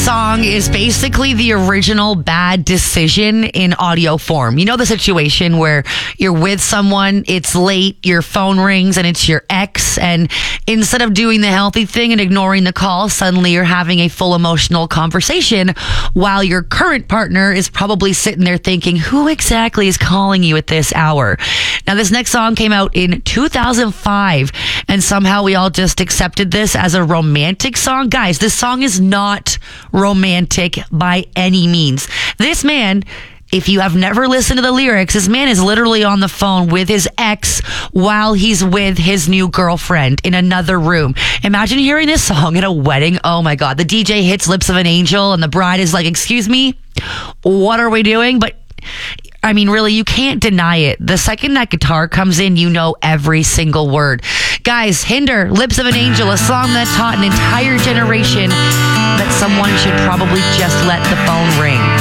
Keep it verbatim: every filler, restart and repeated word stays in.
song is basically the original Bad Decision in audio form. You know the situation where you're with someone, it's late, your phone rings, and it's your ex, and instead of doing the healthy thing and ignoring the call, suddenly you're having a full emotional conversation while your current partner is probably sitting there thinking, who exactly is calling you at this hour? Now, this next song came out in two thousand five, and somehow we all just accepted this as a romantic song. Guys, this song is not romantic by any means. This man, if you have never listened to the lyrics, this man is literally on the phone with his ex while he's with his new girlfriend in another room. Imagine hearing this song at a wedding. Oh my God. The D J hits Lips of an Angel and the bride is like, excuse me, what are we doing? But I mean, really, you can't deny it. The second that guitar comes in, you know every single word. Guys, Hinder, Lips of an Angel, a song that taught an entire generation that someone should probably just let the phone ring.